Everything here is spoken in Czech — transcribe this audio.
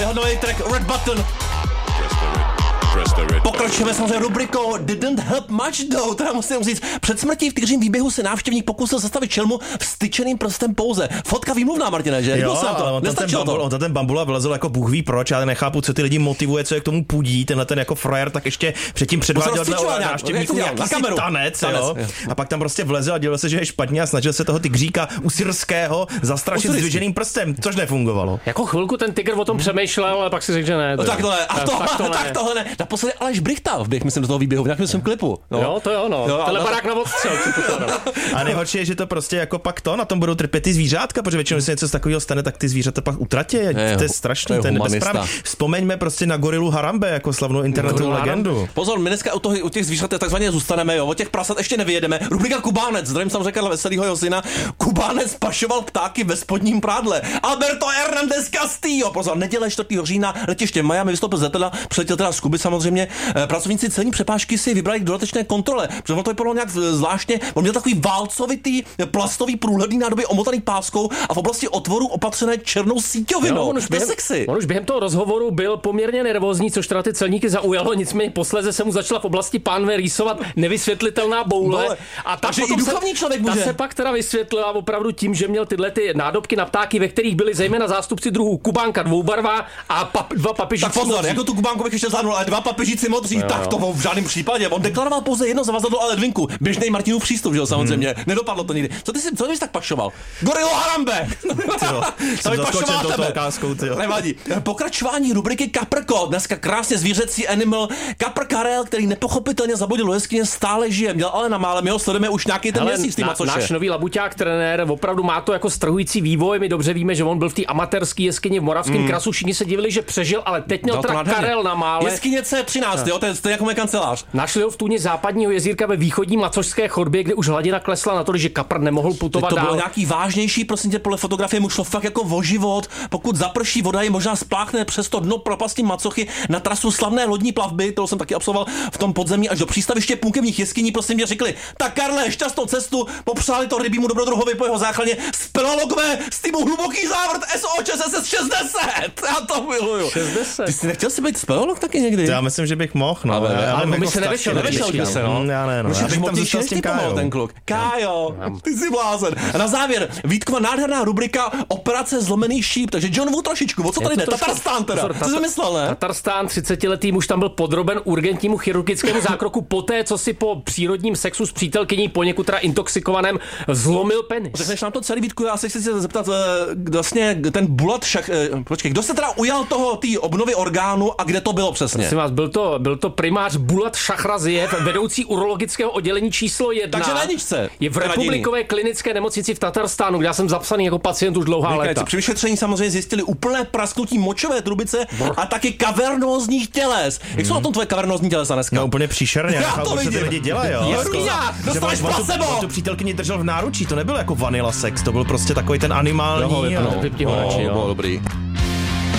jeho nový track Red Button. Pokračujeme samozřejmě rubrikou Didn't help much though, teda musím říct. Před smrtí v Tygřím výběhu se návštěvník pokusil zastavit šelmu vstyčeným prstem pouze. Fotka výmluvná, Martine, že? Jo, ale on ten Bambula vlezl jako bůh ví proč, já nechápu, co ty lidi motivuje, co je k tomu pudí, tenhle ten jako frajer, tak ještě předtím předváděl návštěvníků jakýsi tanec, jo. A pak tam prostě vlezl a dělal se, že je špatně a snažil se toho tygříka usyrského zastrašit zdviženým prstem, což nefungovalo. Jako chvilku ten tygr o tom přemýšlel, ale pak si řekl, že ne. Tak tohle ne. Naposledy Aleš Brichta vběh, myslím, do toho výběhu v nějakém svém klipu. No. Jo, to jo, no. Tenhle barák na odstřel. A nejhorší je, že to prostě jako pak na tom budou trpět ty zvířátka, protože většinou se něco z takového stane, tak ty zvířata pak utratí. To je strašný, to je nebezpečný. Vzpomeňme prostě na gorilu Harambe jako slavnou internetovou legendu. Pozor, my dneska u těch zvířat takzvaně zůstaneme, jo. O těch prasat ještě nevyjedeme. Rubrika Kubánec, zdravím samozřejmě Karla Veselýho, jeho syna. Kubánec pašoval ptáky ve spodním prádle. Alberto Hernández Castillo. Pozor, neděle 4. října letiště Miami vystoupil z letadla, přiletěl teda z Kuby samozřejmě. Pracovníci celní přepážky si vybrali k dodatečné kontrole, protože ono to vypadalo nějak zvláštně. On měl takový válcovitý plastový průhledný nádoby omotaný páskou a v oblasti otvoru opatřené černou síťovinou. On už během toho rozhovoru byl poměrně nervózní, což teda ty celníky zaujalo, nicméně posléze se mu začala v oblasti pánve rýsovat nevysvětlitelná boule. A takže i duchovní člověk může. Ta se pak teda vysvětlila opravdu tím, že měl tyhle ty nádobky na ptáky, ve kterých byli zejména zástupci druhů kubánka dvoubarvá a dva papežíci. Tak pozor, jako tu kubánku bych ještě zvládnul, ale dva papežíci modří, tak to v žádném případě. On deklaroval pouze jedno zavazadlo a ledvinku. Běžnej Martinův přístup, že jo, samozřejmě. Nedopadlo to nikdy. Co bys tak pašoval? Gorilo Harambe. To vypašoval tebe. Nevadí. Pokračování rubriky Kaprko. Dneska krásně zvířecí animal. Kapr Karel, který nepochopitelně zabudil do jeskyně, stále žije. Měl ale na málem, jeho sledujeme už nějaký ten měsíc. Náš nový labuťák trenér opravdu má to jako strhující vývoj. My dobře víme, že on byl v té amatérské jeskyni v Moravském krasu. Všichni se divili, že přežil, ale teď měl teda Karel na mále. Jeskyně C13, jo, to je jako můj kancelář. Našli ho v tůni západního jezírka ve východní Macošské chodbě, kde už hladina klesla natolik, že kapr nemohl putovat dál. To bylo nějaký vážnější, prosím tě, podle fotografie mu šlo fakt jako o život. Pokud zaprší, voda je možná spláchne přes to dno propasti Macochy na trasu slavné lodní plavby, kterou jsem taky absolvoval v tom podzemí až do přístaviště Punkevních jeskyní, prosím mě řekli: "Tak Karle, šťastnou cestu." Popřáli to rybímu dobrodruhovi po jeho záchraně. Speleologové z týmu Hluboký závrt SOČSS 60. Já to miluju. 60. Ty jsi nechtěl si být speleolog taky někdy? Já myslím, že bych mohl, no. Ale my se nevešel se, no. Já ne, no. Já bych tam zůstal s tím Kájou. Ten kluk. Kájo, ty jsi blázen. A na závěr, Vítkova nádherná rubrika Operace zlomený šíp, takže John Woo trošičku. O co tady jde? Tatarstán teda. Co jsi myslel, ne? Tatarstán, 30letý muž tam byl podroben urgentnímu chirurgickému zákroku poté, co si po přírodním sexu s přítelkyní poněkud teda intoxikovaném zlomil penis. Řekneš nám to celý, Vítku, já se chci zeptat, vlastně ten Bulat Šach, počkej, kdo se teda ujal té obnovy orgánu a kde to bylo přesně? Prosím vás, byl to primář Bulat Šachrazijev, vedoucí urologického oddělení číslo 1. Takže na ničce. Je v Republikové klinické nemocnici v Tatarstánu, kde já jsem zapsaný jako pacient už dlouhá léta. Při vyšetření samozřejmě zjistili úplné prasknutí močové trubice a taky kavernózních těles. Jak jsou na tom tvoje kavernózní tělesa dneska? No úplně příšerně. Já to vidím. Co ty lidi dělají, jo? Dostaneš placebo. Tu přítelkyni držel v náručí, to nebyl jako vanilla sex, to byl prostě takový ten animální. Dobrý.